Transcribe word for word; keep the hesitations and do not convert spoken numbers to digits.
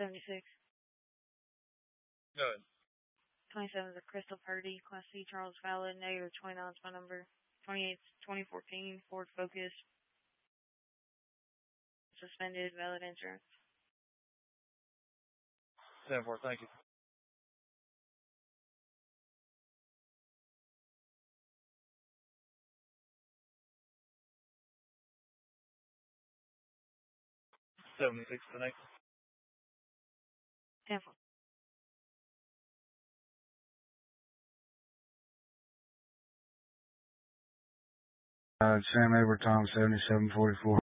seventy-six. Go ahead. twenty-seven is a Crystal Purdy, Class C, Charles Valid, negative twenty-nine is my number. twenty-eight, twenty fourteen, Ford Focus. Suspended, valid insurance. ten four, thank you. seventy-six, the next. ten four. Uh, Sam Abertom, seventy-seven forty-four.